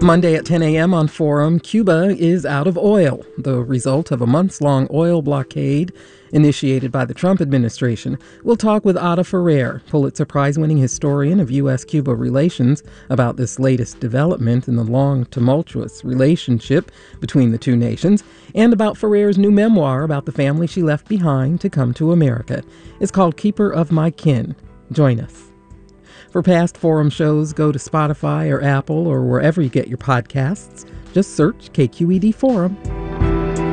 Monday at 10 a.m. on Forum, Cuba is out of oil, the result of a months-long oil blockade initiated by the Trump administration. We'll talk with Ada Ferrer, Pulitzer Prize-winning historian of U.S.-Cuba relations, about this latest development in the long, tumultuous relationship between the two nations, and about Ferrer's new memoir about the family she left behind to come to America. It's called Keeper of My Kin. Join us. For past Forum shows, go to Spotify or Apple or wherever you get your podcasts. Just search KQED Forum.